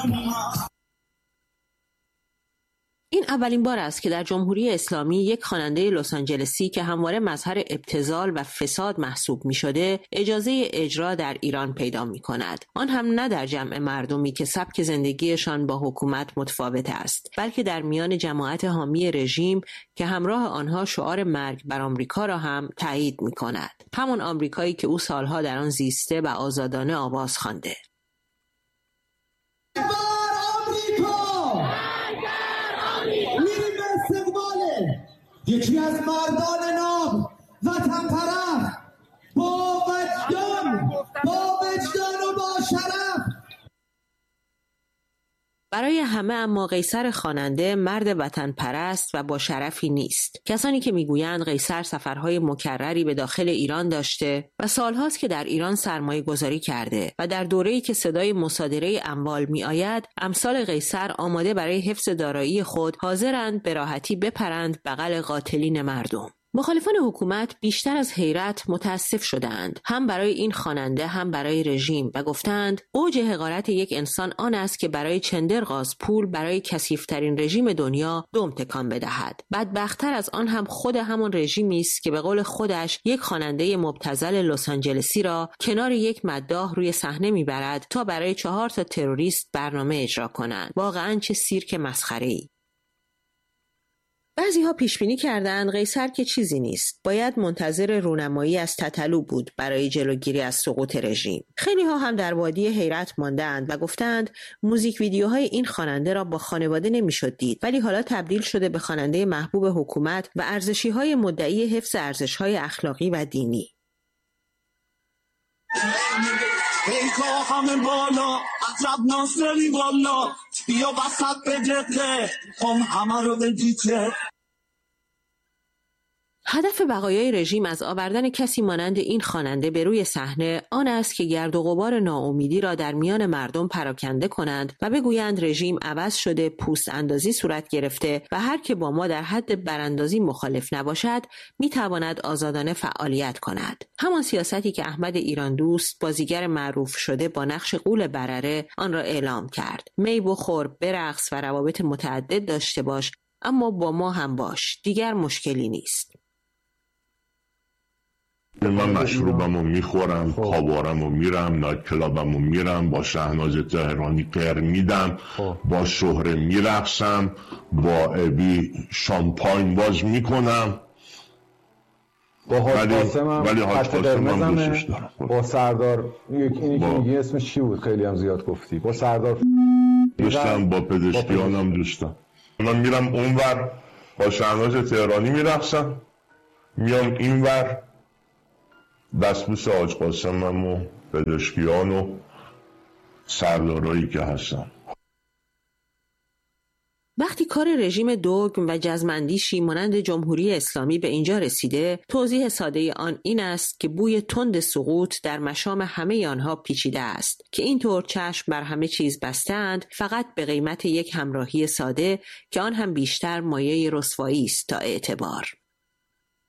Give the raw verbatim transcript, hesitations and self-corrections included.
این اولین بار است که در جمهوری اسلامی یک خواننده لس آنجلسی که همواره مظهر ابتذال و فساد محسوب می شده اجازه اجرا در ایران پیدا می کند. آن هم نه در جمع مردمی که سبک زندگیشان با حکومت متفاوت است، بلکه در میان جماعت حامی رژیم که همراه آنها شعار مرگ بر آمریکا را هم تایید می کند. همون آمریکایی که او سالها در آن زیسته و آزادانه آواز خوانده. یکی از مردان نام وطن پرست با وجدان با وجدان و با شرف. برای همه اما قیصر خواننده مرد وطن پرست و با شرفی نیست. کسانی که میگویند قیصر سفرهای مکرری به داخل ایران داشته و سالهاست که در ایران سرمایه گذاری کرده و در دوره‌ای که صدای مصادره اموال می آید امثال قیصر آماده برای حفظ دارایی خود حاضرند به راحتی بپرند بغل قاتلین مردم. مخالفان حکومت بیشتر از حیرت متاسف شدند، هم برای این خواننده هم برای رژیم، و گفتند اوج حقارت یک انسان آن است که برای چندرغاز پول برای کثیف‌ترین رژیم دنیا دم تکان بدهد. بدبخت‌تر از آن هم خود همان رژیمی است که به قول خودش یک خواننده مبتذل لس آنجلسی را کنار یک مداح روی صحنه میبرد تا برای چهار تا تروریست برنامه اجرا کنند. واقعاً چه سیرک مسخره‌ای. بعضی ها پیش بینی کردند قیصر که چیزی نیست، باید منتظر رونمایی از تتلو بود برای جلوگیری از سقوط رژیم. خیلی ها هم در وادی حیرت ماندند و گفتند موزیک ویدیوهای این خواننده را با خانواده نمیشد دید، ولی حالا تبدیل شده به خواننده محبوب حکومت و ارزشی های مدعی حفظ ارزش های اخلاقی و دینی. ای کاخم بالا عجب ناصری بالا بیا وسط به جده هم همه رو به جیچه. هدف بقایای رژیم از آوردن کسی مانند این خواننده به روی صحنه آن است که گرد و غبار ناامیدی را در میان مردم پراکنده کنند و بگویند رژیم عوض شده، پوست اندازی صورت گرفته و هر که با ما در حد براندازی مخالف نباشد میتواند آزادانه فعالیت کند. همان سیاستی که احمد ایران دوست بازیگر معروف شده با نقش غول برره آن را اعلام کرد: می بخور، برقص و روابط متعدد داشته باش، اما با ما هم باش، دیگر مشکلی نیست. من مشروبمو میخورم، کابارمو میرم، نایت کلابمو میرم، با شهناز تهرانی قر میدم، با شهره میرقصم، با ابی شامپاین باز میکنم، با حاج قاسمم ولی حاج قاسمم دوستش دارم. با سردار اینی که میگی اسمش چی بود؟ خیلی هم زیاد گفتی. با سردار دوستم، با پزشکیانم دوستم. من میرم اونور با شهناز تهرانی میرقصم، میام اینور دستبوس حاج قاسمم و پزشکیان و سردارایی که هستن. وقتی کار رژیم دوگم و جزمندیشی مانند جمهوری اسلامی به اینجا رسیده، توضیح ساده آن این است که بوی تند سقوط در مشام همه آنها پیچیده است که اینطور چشم بر همه چیز بستند فقط به قیمت یک همراهی ساده که آن هم بیشتر مایه رسوایی است تا اعتبار.